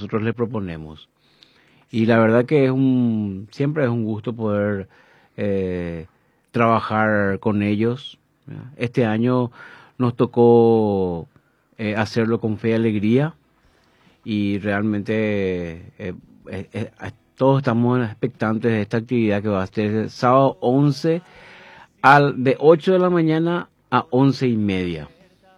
nosotros les proponemos. Y la verdad que siempre es un gusto poder trabajar con ellos. Este año nos tocó hacerlo con fe y alegría, y realmente todos estamos expectantes de esta actividad que va a ser el sábado 11 de 8 de la mañana a 11:30.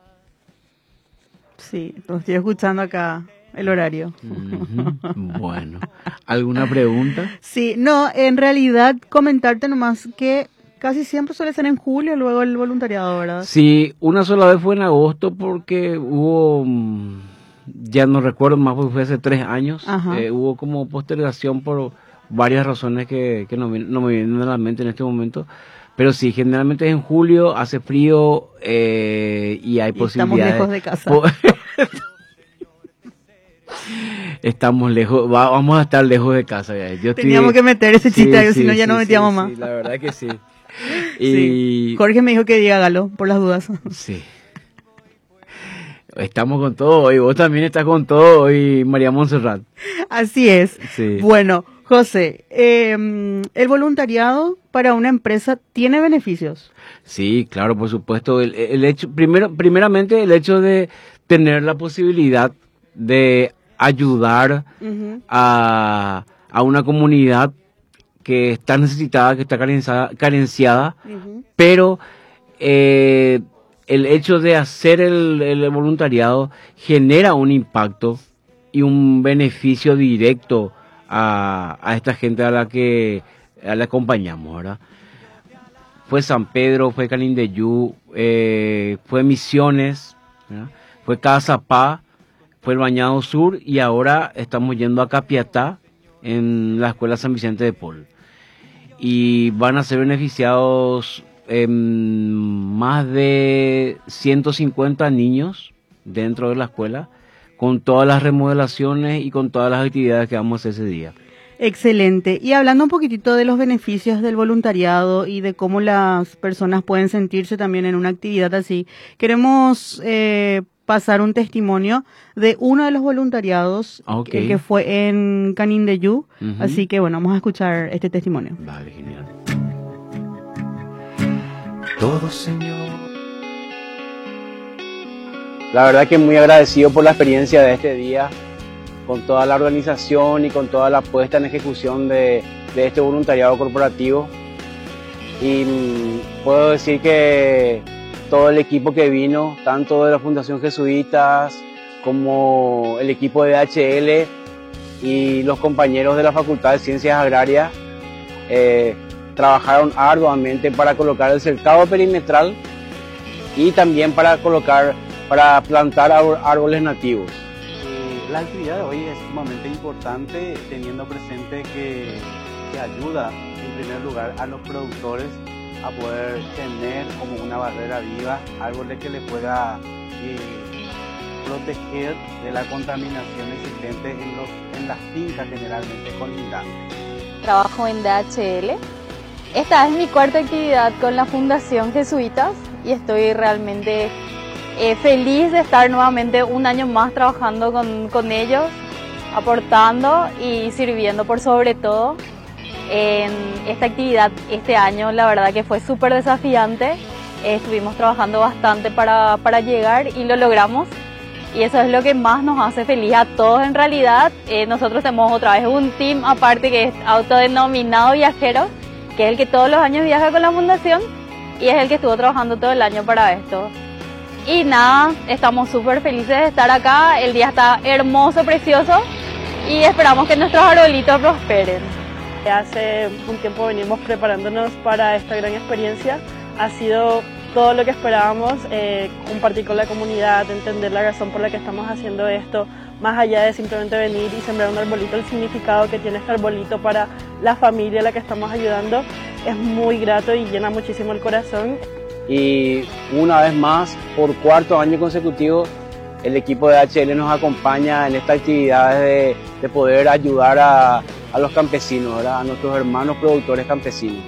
Sí, lo estoy escuchando acá el horario. Bueno, ¿alguna pregunta? Sí, no, en realidad comentarte nomás que casi siempre suele ser en julio luego el voluntariado, ¿verdad? Sí, una sola vez fue en agosto porque hubo, ya no recuerdo más porque fue hace 3 años, hubo como postergación por varias razones que no me vienen a la mente en este momento. Pero sí, generalmente es en julio, hace frío y hay posibilidades. Estamos lejos de casa. Estamos lejos, vamos a estar lejos de casa. Teníamos que meter ese chiste, si no ya no metíamos más. Sí, la verdad que sí. Sí. Jorge me dijo que diga Galo, por las dudas. Sí. Estamos con todo hoy, vos también estás con todo hoy, María Montserrat. Así es. Sí. Bueno, José, ¿el voluntariado para una empresa tiene beneficios? Sí, claro, por supuesto. El hecho, primeramente el hecho de tener la posibilidad de ayudar a una comunidad que está necesitada, que está carenciada, pero el hecho de hacer el voluntariado genera un impacto y un beneficio directo a esta gente a la que acompañamos, ¿verdad? Fue San Pedro, fue Canindeyú, fue Misiones, ¿verdad? Fue Cazapá, fue el Bañado Sur, y ahora estamos yendo a Capiatá en la Escuela San Vicente de Paul. Y van a ser beneficiados más de 150 niños dentro de la escuela, con todas las remodelaciones y con todas las actividades que vamos a hacer ese día. Excelente. Y hablando un poquitito de los beneficios del voluntariado y de cómo las personas pueden sentirse también en una actividad así, queremos pasar un testimonio de uno de los voluntariados que fue en Canindeyú. Así que bueno, vamos a escuchar este testimonio. Vale, genial. Todo, Señor. La verdad que muy agradecido por la experiencia de este día, con toda la organización y con toda la puesta en ejecución de este voluntariado corporativo. Y puedo decir que todo el equipo que vino, tanto de la Fundación Jesuitas como el equipo de DHL y los compañeros de la Facultad de Ciencias Agrarias, trabajaron arduamente para colocar el cercado perimetral y también para plantar árboles nativos. La actividad de hoy es sumamente importante, teniendo presente que ayuda en primer lugar a los productores a poder tener como una barrera viva árboles que le pueda proteger de la contaminación existente en las fincas generalmente colindantes. Trabajo en DHL. Esta es mi cuarta actividad con la Fundación Jesuitas y estoy realmente feliz de estar nuevamente un año más trabajando con ellos, aportando y sirviendo por sobre todo. En esta actividad este año la verdad que fue súper desafiante, estuvimos trabajando bastante para llegar y lo logramos, y eso es lo que más nos hace feliz a todos en realidad. Nosotros tenemos otra vez un team aparte que es autodenominado Viajeros, que es el que todos los años viaja con la fundación y es el que estuvo trabajando todo el año para esto. Y nada, estamos súper felices de estar acá, el día está hermoso, precioso, y esperamos que nuestros arbolitos prosperen. Hace un tiempo venimos preparándonos para esta gran experiencia, ha sido todo lo que esperábamos, compartir con la comunidad, entender la razón por la que estamos haciendo esto, más allá de simplemente venir y sembrar un arbolito, el significado que tiene este arbolito para la familia a la que estamos ayudando es muy grato y llena muchísimo el corazón. Y una vez más, por cuarto año consecutivo, el equipo de DHL nos acompaña en esta actividad de poder ayudar a los campesinos, ¿verdad? A nuestros hermanos productores campesinos.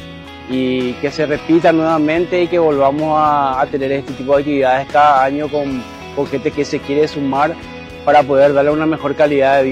Y que se repita nuevamente y que volvamos a tener este tipo de actividades cada año con gente que se quiere sumar para poder darle una mejor calidad de vida